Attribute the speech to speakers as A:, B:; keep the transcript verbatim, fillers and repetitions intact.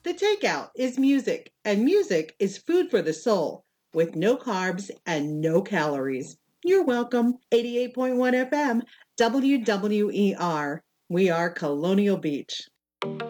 A: The takeout is music, and music is food for the soul with no carbs and no calories. You're welcome. eighty-eight point one F M, W W E R. We are Colonial Beach.